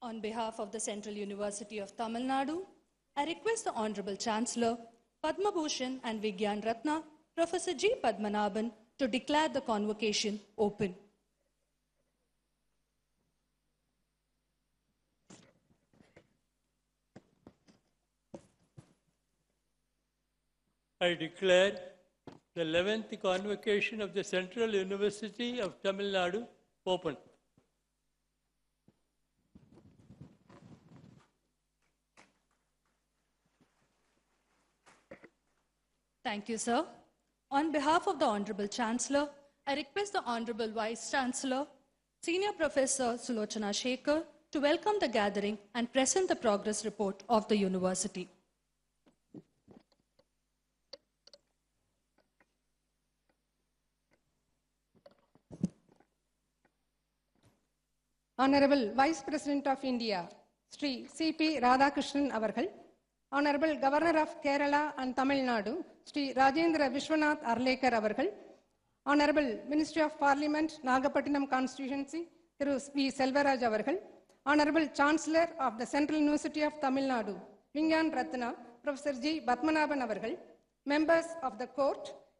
On behalf of the Central University of Tamil Nadu, I request the Honorable Chancellor, Padma Bhushan and Vigyan Ratna, Professor G. Padmanabhan, to declare the convocation open. I declare the 11th convocation of the Central University of Tamil Nadu open. Thank you, sir. On behalf of the Honorable Chancellor, I request the Honorable Vice Chancellor, Senior Professor Sulochana Shekhar, to welcome the gathering and present the progress report of the university. Honorable Vice President of India, Sri C.P. Radhakrishnan Avargal, Honorable Governor of Kerala and Tamil Nadu, Sri Rajendra Vishwanath Arlekar Avargal, Honorable Ministry of Parliament, Nagapattinam Constituency, Thiru V. Selvaraj Avargal, Honorable Chancellor of the Central University of Tamil Nadu, Vigyan Ratna, Professor G. Padmanabhan Avargal, members of the court,